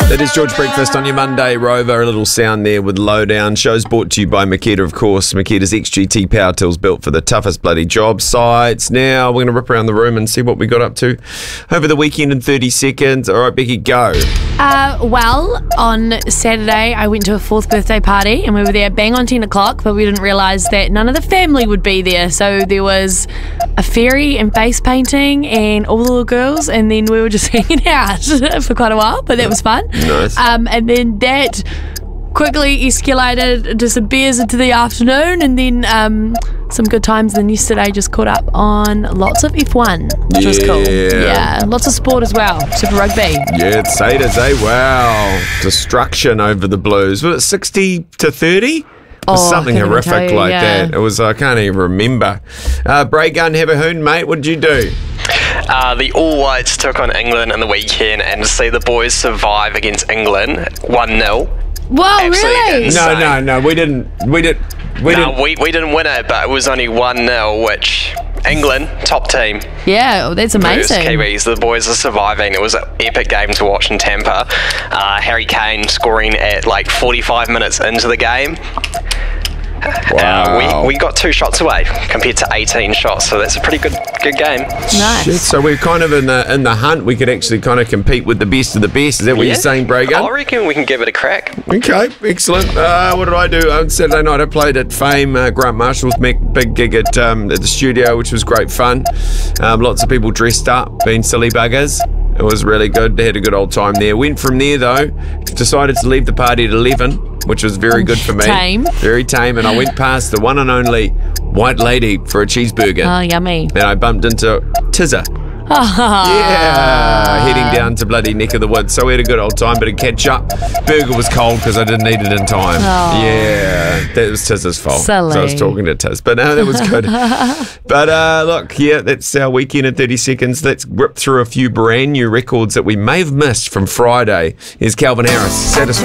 That is George Breakfast on your Monday Rover. A little sound there with Lowdown. Show's brought to you by Makita, of course. Makita's XGT power tools built for the toughest bloody job sites. Now we're going to rip around the room and see what we got up to over the weekend in 30 seconds. All right, Becky, go. Well, on Saturday, I went to a 4th birthday party and we were there bang on 10 o'clock, but we didn't realise that none of the family would be there. So there was a fairy and face painting and all the little girls, and then we were just hanging out for quite a while, but that was fun. Nice. And then that quickly escalated into some beers into the afternoon, and then some good times. Then yesterday just caught up on lots of F1, which was cool. Yeah, lots of sport as well. Super Rugby. Yeah, it's 8 as 8. Wow. Destruction over the Blues. Was it 60 to 30? It was something horrific like that. It was, I can't even remember. Bray Gun, have a hoon, mate. What did you do? The All Whites took on England in the weekend, and to see the boys survive against England 1-0. Whoa, really? No, we didn't. We didn't win it, but it was only 1-0, which England, top team. Yeah, that's amazing. Kiwis, the boys are surviving. It was an epic game to watch in Tampa. Harry Kane scoring at like 45 minutes into the game. Wow. We got 2 shots away compared to 18 shots, so that's a pretty good game. Nice. Shit, so we're kind of in the hunt. We could actually kind of compete with the best of the best. Is that what you're saying, Bray Gun? I reckon we can give it a crack. Okay, excellent. What did I do? On Saturday night, I played at Fame, Grant Marshall's big gig at the studio, which was great fun. Lots of people dressed up, being silly buggers. It was really good. They had a good old time there. Went from there, though, decided to leave the party at 11, which was very good for me. Tame. Very tame. And I went past the one and only white lady for a cheeseburger. Oh, yummy. And I bumped into Tizza. Yeah, heading down to bloody neck of the woods. So we had a good old time, bit of catch up. Burger was cold because I didn't eat it in time. Oh. Yeah, that was Tiz's fault. Silly. So I was talking to Tiz, but no, that was good. But look, yeah, that's our weekend in 30 seconds. Let's rip through a few brand new records that we may have missed from Friday. Here's Calvin Harris, Satisfied.